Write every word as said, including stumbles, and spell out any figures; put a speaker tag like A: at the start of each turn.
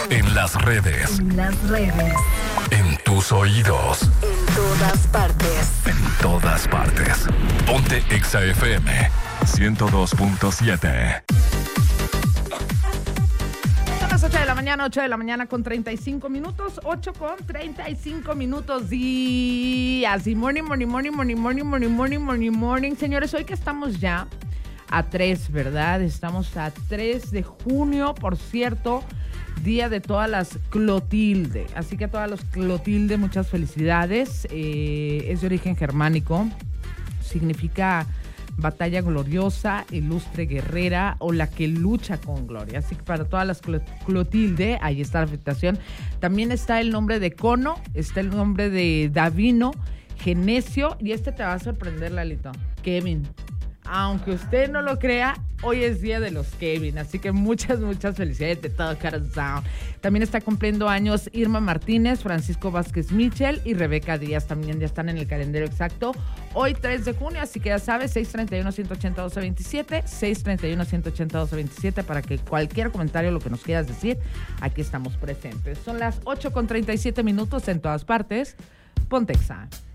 A: En las redes.
B: En las redes.
A: En tus oídos.
B: En todas partes.
A: En todas partes. Ponte Exa F M ciento dos punto siete.
C: Son las ocho de la mañana, ocho de la mañana con treinta y cinco minutos, ocho con treinta y cinco minutos y así, morning, morning, morning, morning, morning, morning, morning, morning, morning. Señores, hoy que estamos ya a tres, ¿verdad? Estamos a tres de junio, por cierto, día de todas las Clotilde. Así que a todas las Clotilde, muchas felicidades. Eh, es de origen germánico, significa batalla gloriosa, ilustre guerrera o la que lucha con gloria. Así que para todas las Clotilde, ahí está la felicitación. También está el nombre de Cono, está el nombre de Davino, Genesio, y este te va a sorprender, Lalito, Kevin. Aunque usted no lo crea, hoy es día de los Kevin, así que muchas, muchas felicidades de todo corazón. También está cumpliendo años Irma Martínez, Francisco Vázquez Michel y Rebeca Díaz, también ya están en el calendario exacto. Hoy tres de junio, así que ya sabes, seis treinta y uno, ciento ochenta, doce veintisiete, seis treinta y uno, ciento ochenta, doce veintisiete, para que cualquier comentario, lo que nos quieras decir, aquí estamos presentes. Son las ocho con treinta y siete minutos en todas partes. Ponte Exa.